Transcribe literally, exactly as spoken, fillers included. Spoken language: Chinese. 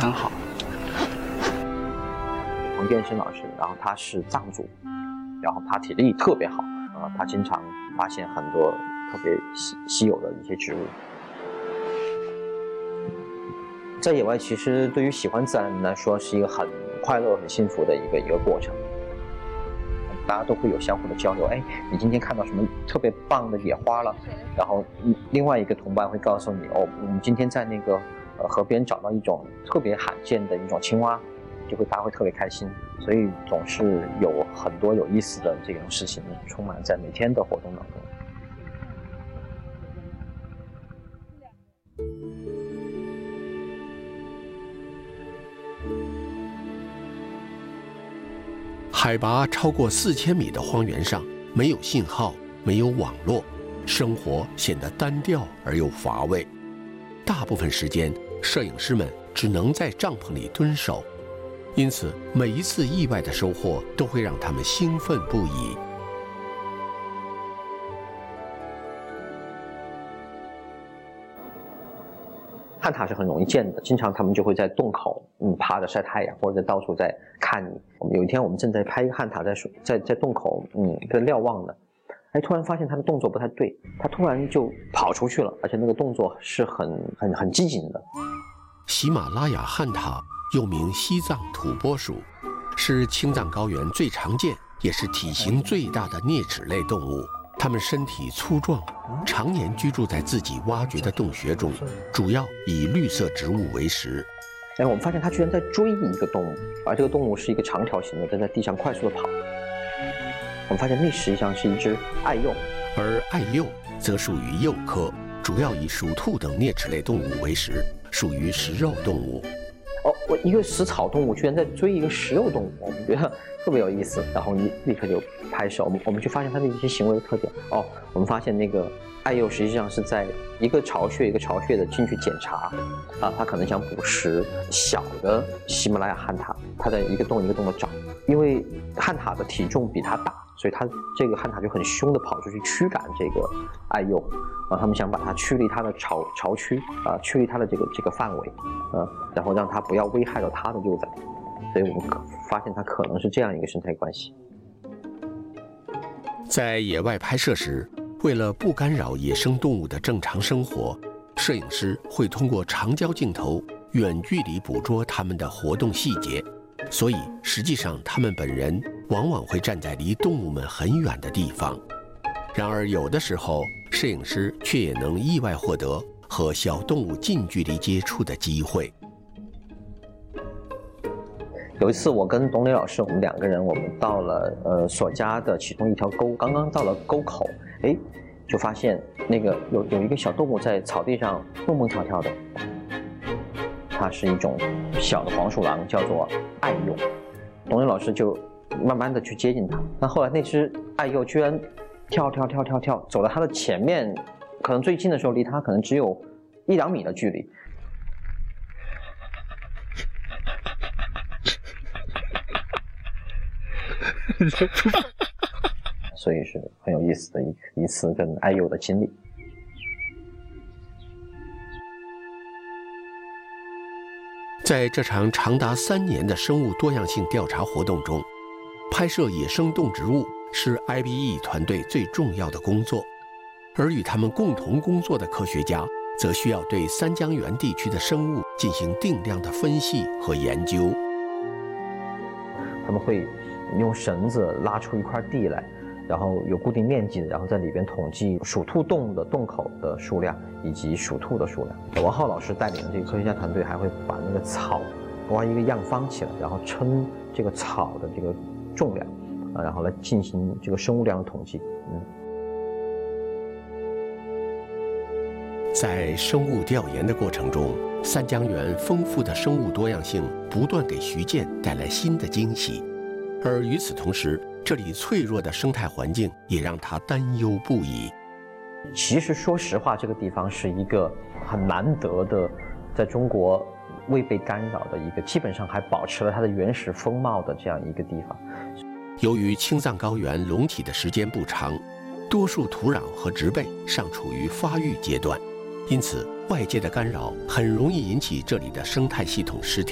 常好。 彭建生老师，然后他是藏族，然后他体力特别好，呃，他经常发现很多特别稀稀有的一些植物。在野外，其实对于喜欢自然的人来说，是一个很快乐、很幸福的一个一个过程。大家都会有相互的交流，哎，你今天看到什么特别棒的野花了？然后另外一个同伴会告诉你，哦，我们今天在那个呃河边找到一种特别罕见的一种青蛙，就会大家会特别开心。所以总是有很多有意思的这种事情充满在每天的活动当中。 海拔超过四千米的荒原上，没有信号，没有网络，生活显得单调而又乏味。大部分时间，摄影师们只能在帐篷里蹲守，因此每一次意外的收获都会让他们兴奋不已。 旱獭是很容易见的，经常他们就会在洞口，嗯，趴着晒太阳，或者到处在看你。有一天我们正在拍一个旱獭在在在洞口，嗯，在瞭望呢，哎，突然发现他的动作不太对，他突然就跑出去了，而且那个动作是很很很机警的。 喜马拉雅旱獭又名西藏土拨鼠，是青藏高原最常见也是体型最大的啮齿类动物。它们身体粗壮，常年居住在自己挖掘的洞穴中，主要以绿色植物为食。 哎，我们发现它居然在追一个动物，而这个动物是一个长条形的，在在地上快速的跑。我们发现那实际上是一只爱鼬， 而爱鼬则属于鼬科，主要以鼠兔等啮齿类动物为食，属于食肉动物。 哦，我一个食草动物居然在追一个食肉动物，我们觉得特别有意思，然后立刻就拍摄，我们我们就发现它的一些行为的特点。哦，我们发现那个爱鼬实际上是在一个巢穴一个巢穴的进去检查，啊，它可能想捕食小的喜马拉雅旱獭，它在一个洞一个洞的找，因为旱獭的体重比它大，所以它这个旱獭就很凶的跑出去驱赶这个爱鼬，啊，他们想把它驱离它的巢巢区，啊，驱离它的这个这个范围，啊，然后让它不要危害到它的幼崽。所以我们发现它可能是这样一个生态关系。 在野外拍摄时，为了不干扰野生动物的正常生活，摄影师会通过长焦镜头远距离捕捉它们的活动细节，所以实际上它们本人往往会站在离动物们很远的地方。然而有的时候，摄影师却也能意外获得和小动物近距离接触的机会。 有一次，我跟董磊老师，我们两个人，我们到了呃所家的其中一条沟，刚刚到了沟口，哎，就发现那个有有一个小动物在草地上蹦蹦跳跳的，它是一种小的黄鼠狼，叫做爱鼬。董磊老师就慢慢的去接近它，那后来那只爱鼬居然跳跳跳跳跳走到它的前面，可能最近的时候离它可能只有一两米的距离。所以是很有意思的一一次跟爱鼬的经历。 在这场长达三年的生物多样性调查活动中，拍摄野生动植物是 I B E 团队最重要的工作，而与他们共同工作的科学家则需要对三江源地区的生物进行定量的分析和研究。 他们会用绳子拉出一块地来，然后有固定面积的，然后在里边统计鼠兔洞的洞口的数量以及鼠兔的数量。王浩老师带领的这个科学家团队还会把那个草挖一个样方起来，然后称这个草的这个重量，啊，然后来进行这个生物量的统计。嗯， 在生物调研的过程中，三江源丰富的生物多样性不断给徐建带来新的惊喜，而与此同时，这里脆弱的生态环境也让他担忧不已。 其实说实话，这个地方是一个很难得的，在中国未被干扰的一个，基本上还保持了它的原始风貌的这样一个地方。 由于青藏高原隆起的时间不长，多数土壤和植被尚处于发育阶段，因此外界的干扰很容易引起这里的生态系统失调。